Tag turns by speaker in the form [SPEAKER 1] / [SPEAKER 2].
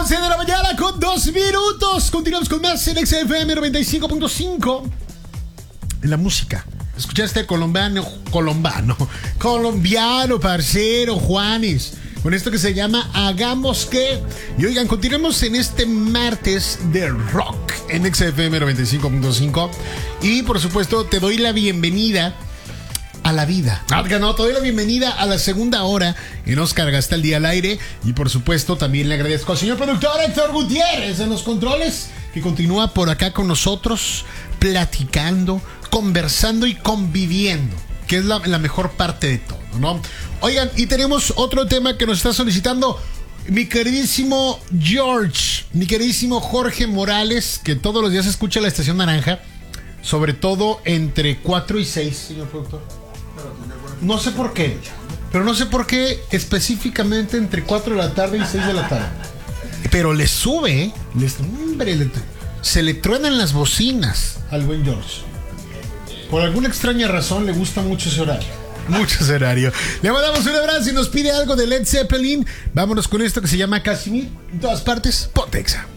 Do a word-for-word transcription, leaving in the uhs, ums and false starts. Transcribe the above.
[SPEAKER 1] once de la mañana con dos minutos. Continuamos con más en X F M noventa y cinco punto cinco. En la música. Escuchaste colombiano, colombiano, colombiano, parcero, Juanes. Con esto que se llama Hagamos Que. Y oigan, continuemos en este martes de rock en X F M noventa y cinco punto cinco. Y por supuesto, te doy la bienvenida a la vida. Ah, no, te doy la bienvenida a la segunda hora en Oscar Gasta el Día al Aire. Y por supuesto, también le agradezco al señor productor Héctor Gutiérrez en los controles, que continúa por acá con nosotros, platicando, conversando y conviviendo, que es la, la mejor parte de todo, ¿no? Oigan, y tenemos otro tema que nos está solicitando mi queridísimo George, mi queridísimo Jorge Morales, que todos los días escucha la Estación Naranja, sobre todo entre cuatro y seis, señor productor. No sé por qué, pero no sé por qué específicamente entre cuatro de la tarde y seis de la tarde. Pero le sube, ¿eh? Les, hombre, le, se le truenan las bocinas al buen George. Por alguna extraña razón le gusta mucho ese horario. Mucho ese horario. Le mandamos un abrazo y nos pide algo de Led Zeppelin. Vámonos con esto que se llama Casimir. En todas partes, Pontexa.